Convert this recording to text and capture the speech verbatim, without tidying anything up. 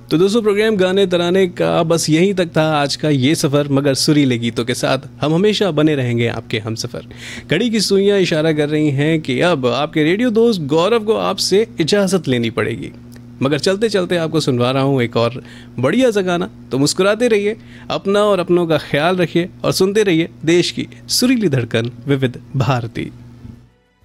तो दोस्तों प्रोग्राम गाने तराने का बस यहीं तक था आज का ये सफ़र, मगर सुरीले गीतों के साथ हम हमेशा बने रहेंगे आपके हम सफ़र। घड़ी की सुइयां इशारा कर रही हैं कि अब आपके रेडियो दोस्त गौरव को आपसे इजाज़त लेनी पड़ेगी, मगर चलते चलते आपको सुनवा रहा हूँ एक और बढ़िया सा गाना। तो मुस्कुराते रहिए, अपना और अपनों का ख्याल रखिए और सुनते रहिए देश की सुरीली धड़कन विविध भारती।